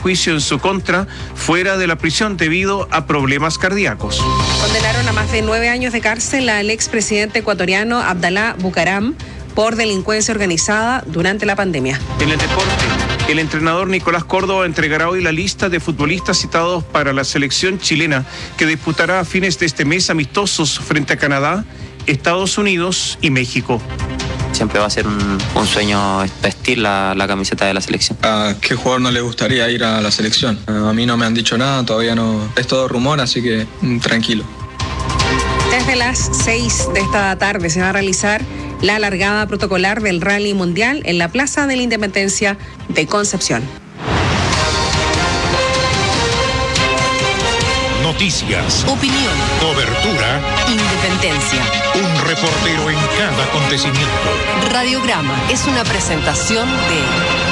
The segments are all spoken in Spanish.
juicio en su contra fuera de la prisión debido a problemas cardíacos. Condenaron a más de 9 años de cárcel al expresidente ecuatoriano Abdalá Bucaram por delincuencia organizada durante la pandemia. En el deporte, el entrenador Nicolás Córdoba entregará hoy la lista de futbolistas citados para la selección chilena que disputará a fines de este mes amistosos frente a Canadá, Estados Unidos y México. Siempre va a ser un sueño vestir la camiseta de la selección. ¿A qué jugador no le gustaría ir a la selección? A mí no me han dicho nada, todavía no. Es todo rumor, así que tranquilo. Desde las 6 de esta tarde se va a realizar la largada protocolar del Rally Mundial en la Plaza de la Independencia de Concepción. Noticias, opinión, cobertura, independencia. Un reportero en cada acontecimiento. Radiograma es una presentación de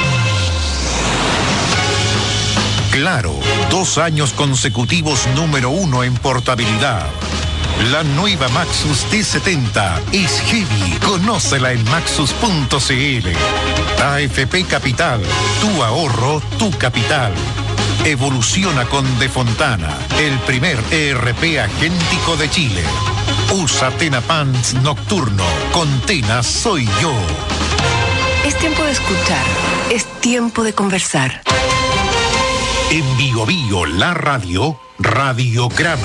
Claro, 2 años consecutivos número 1 en portabilidad. La nueva Maxus T70 es heavy. Conócela en maxus.cl. AFP Capital, tu ahorro, tu capital. Evoluciona con De Fontana, el primer ERP agéntico de Chile. Usa Tena Pants Nocturno. Con Tena soy yo. Es tiempo de escuchar, es tiempo de conversar. En Bio Bio, la radio, Radiograma.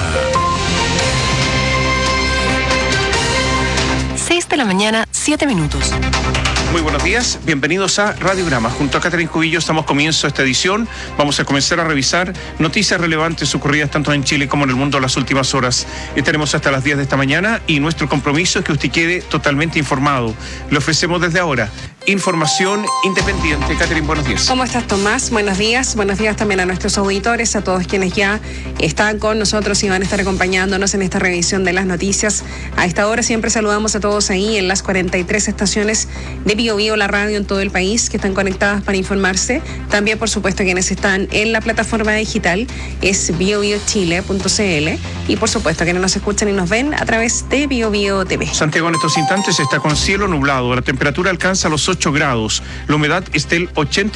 6 de la mañana, 7 minutos. Muy buenos días, bienvenidos a Radiograma. Junto a Catherine Cubillos damos comienzo a esta edición. Vamos a comenzar a revisar noticias relevantes ocurridas tanto en Chile como en el mundo en las últimas horas. Estaremos hasta las 10 de esta mañana y nuestro compromiso es que usted quede totalmente informado. Le ofrecemos desde ahora información independiente. Catherine, buenos días. ¿Cómo estás, Tomás? Buenos días también a nuestros auditores, a todos quienes ya están con nosotros y van a estar acompañándonos en esta revisión de las noticias. A esta hora siempre saludamos a todos ahí en las 43 estaciones de Bio Bio, la radio en todo el país, que están conectadas para informarse. También, por supuesto, quienes están en la plataforma digital es biobiochile.cl y, por supuesto, quienes nos escuchan y nos ven a través de Bio Bio TV. Santiago en estos instantes está con cielo nublado. La temperatura alcanza los 8 grados. La humedad es del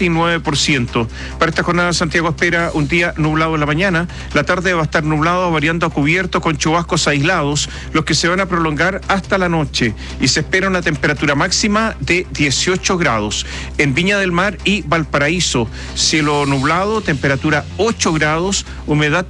89%. Para esta jornada, Santiago espera un día nublado en la mañana. La tarde va a estar nublado, variando a cubierto con chubascos aislados, los que se van a prolongar hasta la noche. Y se espera una temperatura máxima de 18 grados. En Viña del Mar y Valparaíso, cielo nublado, temperatura 8 grados, humedad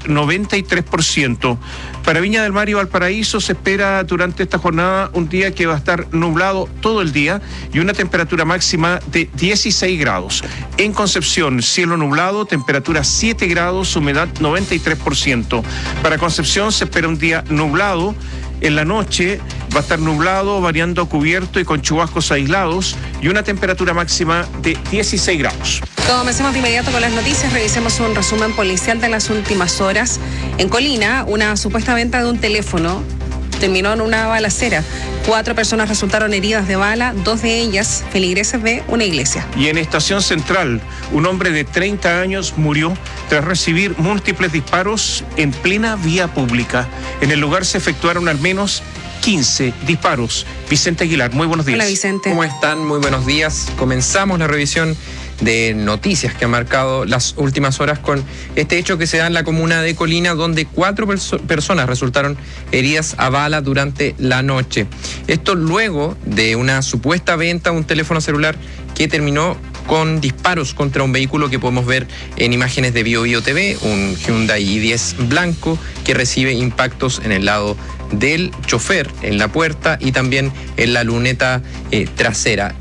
93%. Para Viña del Mar y Valparaíso se espera durante esta jornada un día que va a estar nublado todo el día y una temperatura máxima de 16 grados. En Concepción, cielo nublado, temperatura 7 grados, humedad 93%. Para Concepción se espera un día nublado. En la noche va a estar nublado, variando a cubierto y con chubascos aislados y una temperatura máxima de 16 grados. Comencemos de inmediato con las noticias. Revisemos un resumen policial de las últimas horas. En Colina, una supuesta venta de un teléfono terminó en una balacera. 4 personas resultaron heridas de bala, 2 de ellas feligreses de una iglesia. Y en Estación Central, un hombre de 30 años murió tras recibir múltiples disparos en plena vía pública. En el lugar se efectuaron al menos 15 disparos. Vicente Aguilar, muy buenos días. Hola, Vicente. ¿Cómo están? Muy buenos días. Comenzamos la revisión de noticias que han marcado las últimas horas con este hecho que se da en la comuna de Colina, donde 4 personas resultaron heridas a bala durante la noche. Esto luego de una supuesta venta de un teléfono celular que terminó con disparos contra un vehículo que podemos ver en imágenes de Bio Bio TV, un Hyundai i10 blanco que recibe impactos en el lado del chofer, en la puerta y también en la luneta trasera.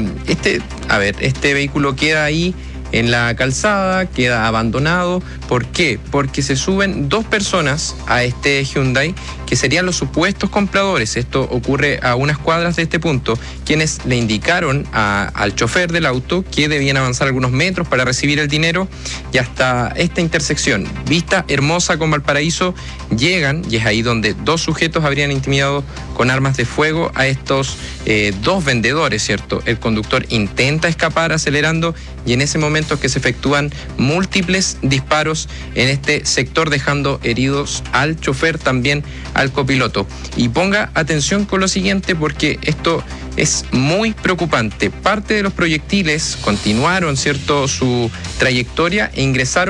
Este vehículo queda ahí en la calzada, queda abandonado. ¿Por qué? Porque se suben 2 personas a este Hyundai que serían los supuestos compradores. Esto ocurre a unas cuadras de este punto, quienes le indicaron al chofer del auto que debían avanzar algunos metros para recibir el dinero, y hasta esta intersección, Vista Hermosa con Valparaíso, llegan, y es ahí donde 2 sujetos habrían intimidado con armas de fuego a estos 2 vendedores, ¿cierto? El conductor intenta escapar acelerando, y en ese momento es que se efectúan múltiples disparos en este sector, dejando heridos al chofer, también al copiloto. Y ponga atención con lo siguiente, porque esto es muy preocupante. Parte de los proyectiles continuaron, ¿cierto?, su trayectoria e ingresaron